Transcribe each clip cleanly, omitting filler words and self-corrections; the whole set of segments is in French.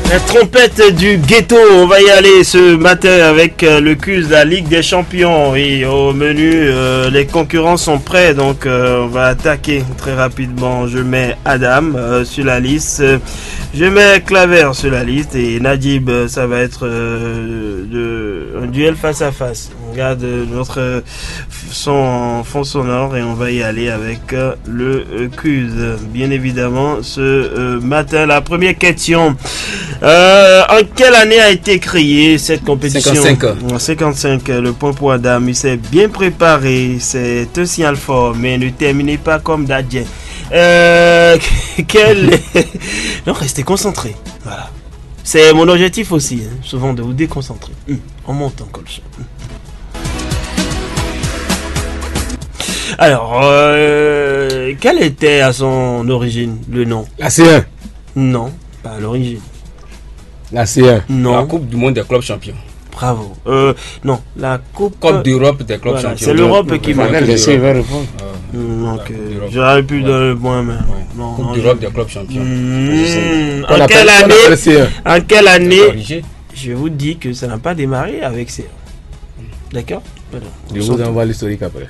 La trompette du ghetto, on va y aller ce matin avec le quiz de la Ligue des Champions. Et au menu, les concurrents sont prêts, donc on va attaquer très rapidement. Je mets Adam sur la liste, je mets Claver sur la liste et Nadib, ça va être un duel face à face. On regarde notre son fond sonore et on va y aller avec le quiz. Bien évidemment, ce matin, la première question. En quelle année a été créée cette compétition? 55. Le point pour Adam. Il s'est bien préparé. C'est un signal fort, mais ne terminez pas comme Dadien. Non, restez concentré. Voilà. C'est mon objectif aussi, hein, souvent de vous déconcentrer. On monte encore le son. Alors, quel était à son origine le nom? La C1. Non, pas à l'origine. La C1. Non. La Coupe du Monde des clubs champions. Bravo. Non, la Coupe d'Europe des clubs champions. C'est l'Europe qui va répondre. Donc, j'aurais pu donner le point, mais non. Coupe d'Europe des clubs champions. En quelle année je vous dis que ça n'a pas démarré avec C1. D'accord? Je vous envoie l'historique après.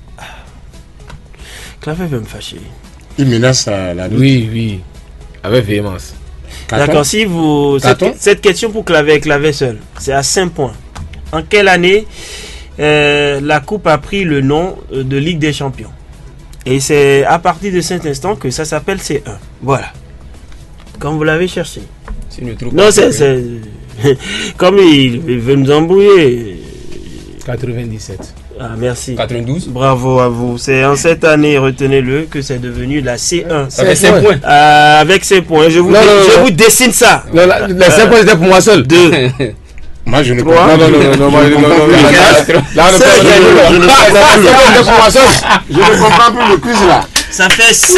Claver va me fâcher. Il menace la lutte. Oui. Avec véhémence. D'accord, si vous... Cette question pour Claver seul, c'est à 5 points. En quelle année la Coupe a pris le nom de Ligue des Champions? Et c'est à partir de cet instant que ça s'appelle C1. Voilà. Comme vous l'avez cherché. Non, c'est... Comme il veut nous embrouiller. 97. Ah, merci. 92. Bravo à vous. C'est en cette année, retenez-le, que c'est devenu la C1. Avec 5 points. Avec 5 points. Je vous dessine ça. Non, les 5 points étaient pour moi seul. 2. Moi, je ne comprends pas. Non. Je ne comprends plus le quiz là. Ça fait 5.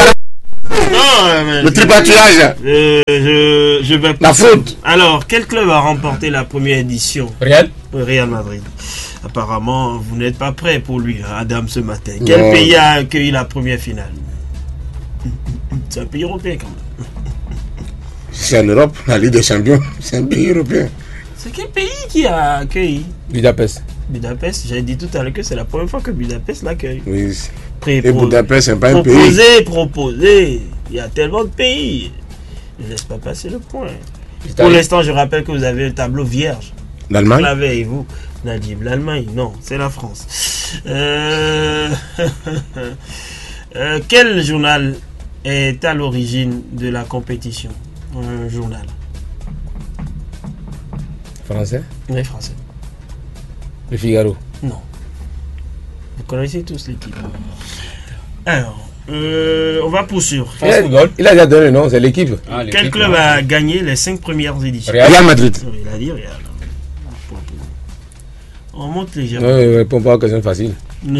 Non, le tripatouillage. Je vais pas. La faute. Alors, quel club a remporté la première édition? Real Madrid. Apparemment, vous n'êtes pas prêt pour lui, Adam, ce matin. Quel pays a accueilli la première finale? C'est un pays européen quand même. C'est en Europe, la Ligue des Champions. C'est un pays européen. C'est quel pays qui a accueilli? Budapest. J'avais dit tout à l'heure que c'est la première fois que Budapest l'accueille. Oui. Et Budapest, c'est pas un pays. Proposer. Il y a tellement de pays. Ne laisse pas passer le point. Pour l'instant, je rappelle que vous avez un tableau vierge. L'Allemagne? Et vous, Nadib, l'Allemagne, non, c'est la France. Quel journal est à l'origine de la compétition? Un journal. Français? Oui, français. Le Figaro? Non. Vous connaissez tous l'équipe. Alors, on va poursuivre. Il a déjà donné le nom, c'est l'équipe. Quel club a gagné les 5 premières éditions? Real Madrid. Il a dit Real. On monte légèrement. Non, réponds pas aux questions faciles.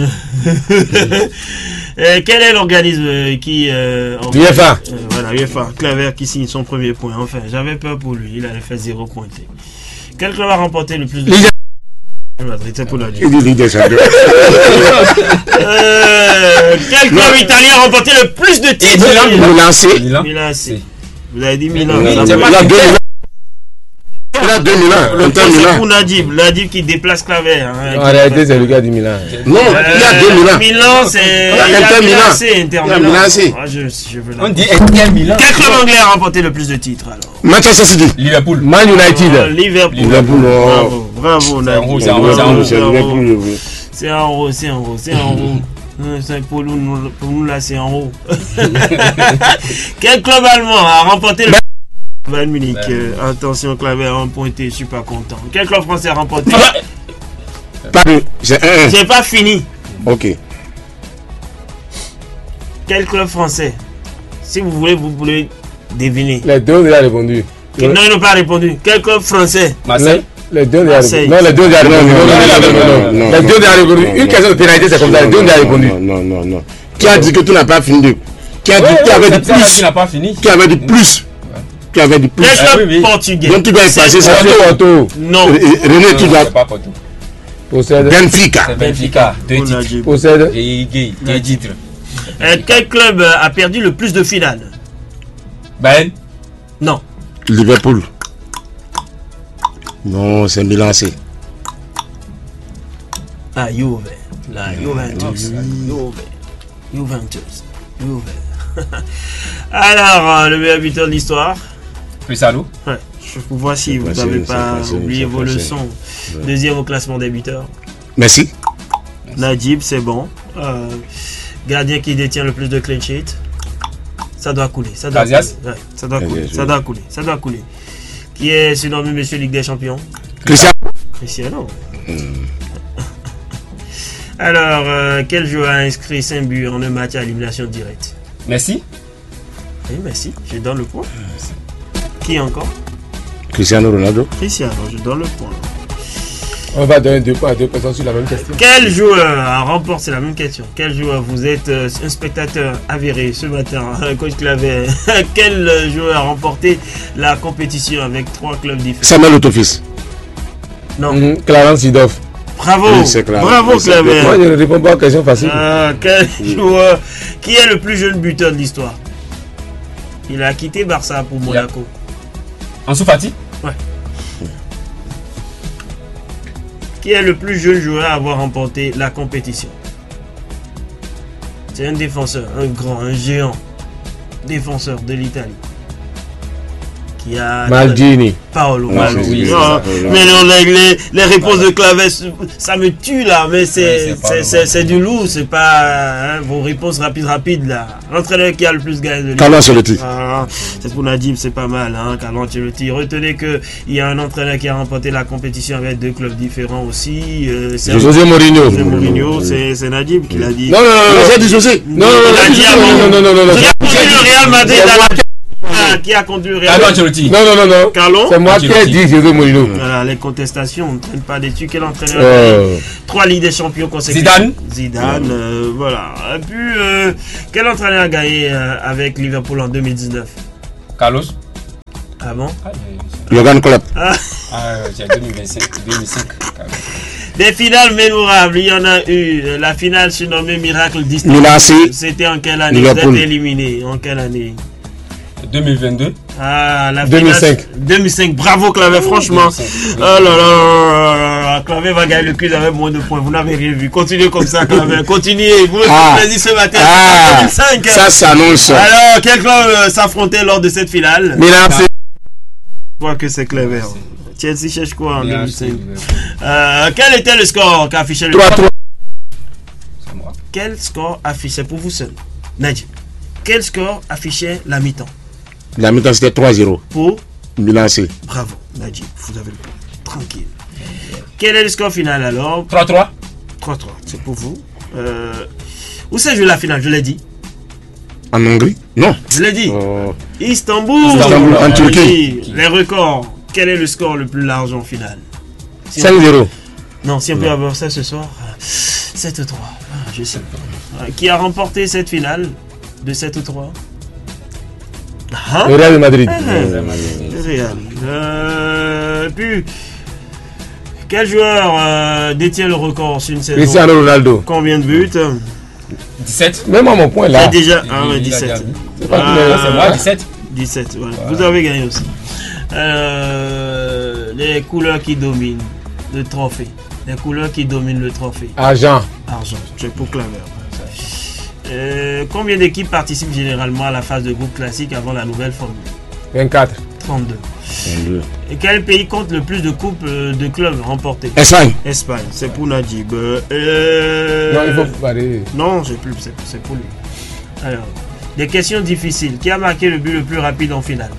Quel est l'organisme qui... UEFA. Voilà, UEFA. Claver qui signe son premier point. Enfin, j'avais peur pour lui. Il allait faire 0 pointé. Quel club a remporté le plus de... Madrid, c'est pour la dire. Quel club italien a remporté le plus de titres? Milan. Vous avez dit Milan. Il a 2 Milan. C'est pour Nadib qui déplace Claver. En réalité, c'est le gars du Milan. Non, il y a 2 Milan. Milan, c'est. Inter Milan. On dit Inter Milan. Quel club anglais a remporté le plus de titres alors? Manchester City. Liverpool. Man United. Liverpool. Bravo, Nadib. C'est en haut. Pour nous là, c'est en haut. Quel club allemand a remporté le Bayern Munich? Attention, Claver a un pointé, je suis pas content. Quel club français a remporté? J'ai pas fini. Ok. Quel club français? Si vous voulez, vous pouvez deviner. Les deux ont répondu. Non, ils n'ont pas répondu. Quel club français? Marseille. Les deux ont répondu. Non, les deux ont répondu. Les deux ont répondu. Une question de pénalité, c'est comme ça. Les deux ont répondu. Non. Qui a dit que tu n'as pas fini? Qui a dit qu'il y avait du plus? Qui n'a pas fini? Qui avait du plus? Qui avait du plus? Le club portugais. Donc tu dois y passer ça. Non. René, tu dois. Possède. Benfica. 2 titres. Possède. Et 2 titres. Quel club a perdu le plus de finales? Bayern. Non. Liverpool. Non, c'est Milan C. Ah, Juve. La Juventus. Juventus. Alors, le meilleur buteur de l'histoire. Cristiano. Ouais. Voici, vous n'avez pas oublié vos leçons. Ouais. Deuxième au classement des buteurs. Merci. Najib, c'est bon. Gardien qui détient le plus de clean sheet. Ça doit couler. Ça doit couler. Ouais, ça doit couler. Qui est surnommé Monsieur Ligue des Champions? Cristiano. Alors, quel joueur a inscrit 5 buts en un match à élimination directe? Messi. Oui, Messi. Je donne le point. Qui encore? Cristiano Ronaldo. Cristiano, je donne le point. On va donner 2 points à 2 personnes sur la même question. Quel joueur a remporté, c'est la même question. Quel joueur, vous êtes un spectateur avéré ce matin, coach Claver. Quel joueur a remporté la compétition avec 3 clubs différents? Samuel Otofis. Non. Clarence Seedorf. Bravo, oui, bravo Claver. Moi je ne réponds pas aux questions faciles. Quel joueur, qui est le plus jeune buteur de l'histoire? Il a quitté Barça pour Monaco. Ansu Fati. Ouais. Qui est le plus jeune joueur à avoir remporté la compétition? C'est un défenseur, un grand, un géant défenseur de l'Italie. Qui a Maldini. Paolo Maldini. Mais non, les réponses de Claver, ça me tue là, mais c'est du lourd, c'est pas hein, vos réponses rapides là. L'entraîneur qui a le plus gagné de Carlo Ancelotti. C'est pour Najib, c'est pas mal, hein, Carlo Ancelotti. Retenez qu'il y a un entraîneur qui a remporté la compétition avec 2 clubs différents aussi. C'est José Mourinho. José Mourinho, c'est Najib qui l'a dit. Non, j'ai dit José. Non. Le Real Madrid qui a conduit le Real Madrid. Non. Carlo. C'est moi qui ai dit José Mourinho. Voilà, les contestations ne traînent pas dessus. Quel entraîneur 3 Ligues des Champions consécutifs? Zidane. Voilà. Et puis, quel entraîneur a gagné avec Liverpool en 2019? Carlos. Ah bon? Jürgen Klopp. C'est 2005. Des finales mémorables, il y en a eu. La finale surnommée Miracle d'Istanbul. C'était en quelle année? Vous êtes éliminé. En quelle année? 2022. La 2005. 2005. Bravo Claver, franchement. 2005. Oh là. Claver va gagner le quiz avec moins de points. Vous n'avez rien vu. Continuez comme ça, Claver. Continuez. Vous me faites plaisir ce matin. 2005. Ça s'annonce. Alors, quel club s'affrontait lors de cette finale? Milan. Je crois que c'est Claver. Chelsea cherche quoi en 2005? Quel était le score qu'affichait le 3-3. C'est moi. Quel score affichait pour vous seul? Najib. Quel score affichait la mi-temps? La mi-temps c'était 3-0. Pour Milan C. Bravo, Najib, vous avez le point. Tranquille. Quel est le score final alors? 3-3. 3-3, c'est pour vous. Où s'est joué la finale? Je l'ai dit. En Hongrie? Non. Je l'ai dit. Istanbul, en Turquie. Les records. Quel est le score le plus large en finale? 5-0. Non, si on peut avoir ça ce soir, 7-3. Je sais. Qui a remporté cette finale de 7-3? Le Real Madrid. Le Real. Puis, quel joueur détient le record sur une saison? Cristiano Ronaldo. Combien de buts? 17. Même à mon point là. C'est déjà 17. C'est moi 17. 17, voilà. Vous avez gagné aussi. Les couleurs qui dominent le trophée. Les couleurs qui dominent le trophée. Argent. C'est pour Claver. Combien d'équipes participent généralement à la phase de groupe classique avant la nouvelle formule? 24. 32. Et quel pays compte le plus de coupes de clubs remportées? Espagne. C'est pour Najib. Non, il faut parler. Non, c'est pour lui. Alors, des questions difficiles. Qui a marqué le but le plus rapide en finale?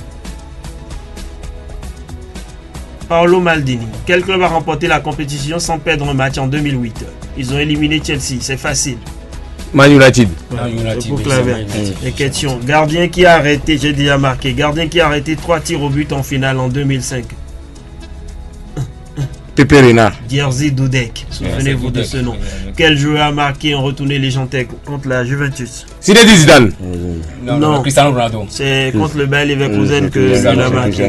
Paolo Maldini. Quel club a remporté la compétition sans perdre un match en 2008? Ils ont éliminé Chelsea, c'est facile. Man United. C'est pour Claver. Les questions. Gardien qui a arrêté, j'ai déjà marqué. Gardien qui a arrêté 3 tirs au but en finale en 2005. Pépé Renard. Jerzy Dudek. Souvenez-vous de ce nom. Quel joueur a marqué en retourné légendaire contre la Juventus? Zinedine Zidane. Non, Cristiano Ronaldo. C'est contre le Bayer Leverkusen que il a marqué.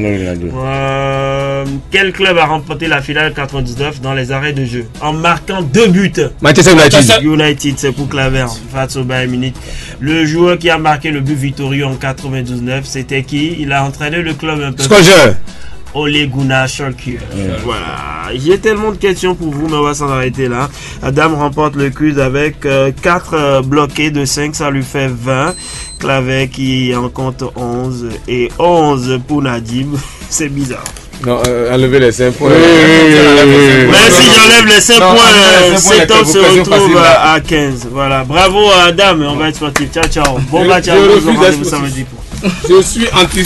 Quel club a remporté la finale 99 dans les arrêts de jeu en marquant 2 buts? Manchester United. United, c'est pour Claver face au Bayern Munich. Le joueur qui a marqué le but victorieux en 99, c'était qui? Il a entraîné le club un peu. Scogeur. Ole Gunnar Solskjaer. Voilà. J'ai tellement de questions pour vous, mais on va s'en arrêter là. Adam remporte le quiz avec 4 bloqués de 5, ça lui fait 20. Clavet qui en compte 11 et 11 pour Nadim. C'est bizarre. Non, enlever les 5 points. Mais si j'enlève les 5 points, cet homme se retrouve à 15. Voilà. Bravo à Adam, on va être sportif. Ciao, ciao. Bon match à vous. Rendez-vous samedi. Je suis anti